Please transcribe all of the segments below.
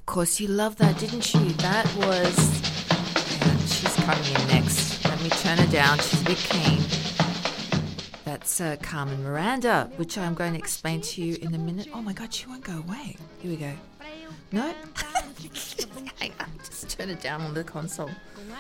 course, you loved that, didn't you? That was... Hang on, she's coming in next. Let me turn her down. She's a bit keen. That's Carmen Miranda, which I'm going to explain to you in a minute. Oh, my God, she won't go away. Here we go. No? Hang on, just turn it down on the console.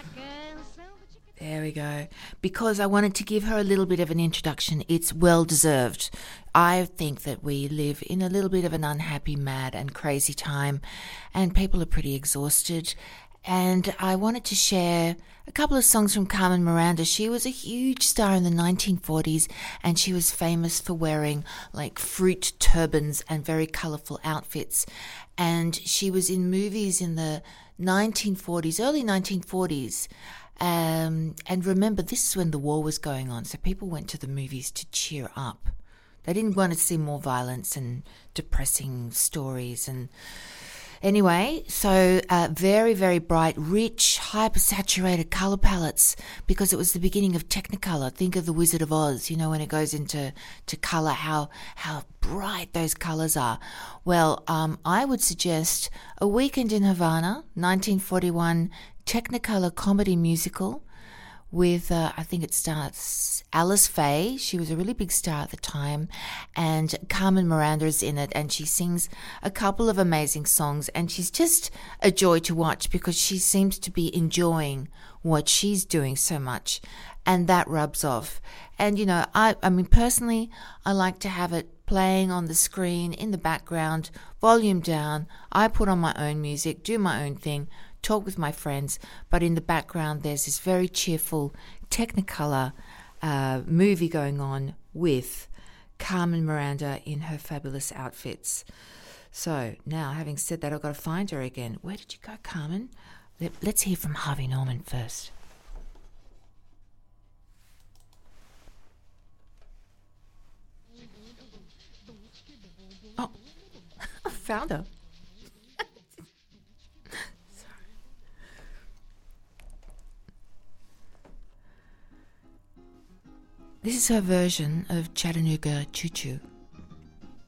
There we go. Because I wanted to give her a little bit of an introduction. It's well deserved. I think that we live in a little bit of an unhappy, mad and crazy time, and people are pretty exhausted. And I wanted to share a couple of songs from Carmen Miranda. She was a huge star in the 1940s, and she was famous for wearing like fruit turbans and very colourful outfits. And she was in movies in the 1940s, early 1940s. And remember, this is when the war was going on, so people went to the movies to cheer up. They didn't want to see more violence and depressing stories. And anyway, so very, very bright, rich, hyper-saturated colour palettes, because it was the beginning of Technicolor. Think of The Wizard of Oz, you know, when it goes into colour, how bright those colours are. Well, I would suggest A Weekend in Havana, 1941 Technicolor comedy musical with, I think it starts, Alice Faye. She was a really big star at the time, and Carmen Miranda is in it, and she sings a couple of amazing songs, and she's just a joy to watch because she seems to be enjoying what she's doing so much, and that rubs off. And, you know, I mean, personally, I like to have it playing on the screen in the background, volume down. I put on my own music, do my own thing, talk with my friends, but in the background there's this very cheerful Technicolor movie going on with Carmen Miranda in her fabulous outfits. So now, having said that, I've got to find her again. Where did you go, Carmen? Let's hear from Harvey Norman first. Oh, I found her. This is her version of Chattanooga Choo Choo.